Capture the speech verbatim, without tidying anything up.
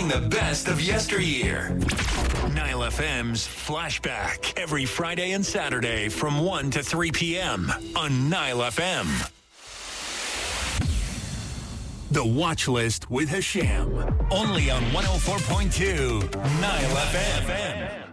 playing the best of yesteryear. Nile F M's Flashback. Every Friday and Saturday from one to three p.m. on Nile F M. The Watch List with Hasham. Only on one oh four point two Nile F M.